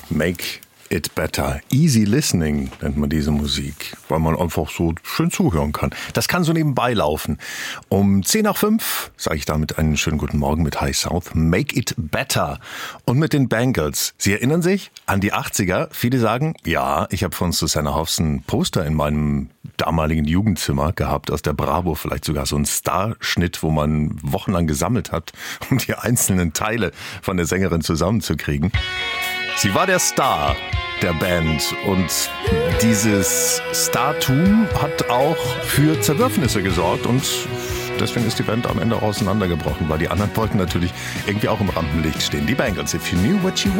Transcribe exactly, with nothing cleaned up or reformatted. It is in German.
Make it better. Easy listening nennt man diese Musik, weil man einfach so schön zuhören kann. Das kann so nebenbei laufen. Um zehn nach fünf sage ich damit einen schönen guten Morgen mit High South. Make it better. Und mit den Bangles. Sie erinnern sich an die achtziger? Viele sagen, ja, ich habe von Susanna Hoffs ein Poster in meinem damaligen Jugendzimmer gehabt, aus der Bravo, vielleicht sogar so ein Starschnitt, wo man wochenlang gesammelt hat, um die einzelnen Teile von der Sängerin zusammenzukriegen. Sie war der Star der Band und dieses Startum hat auch für Zerwürfnisse gesorgt und deswegen ist die Band am Ende auseinandergebrochen, weil die anderen wollten natürlich irgendwie auch im Rampenlicht stehen. Die Bangles, if you knew what you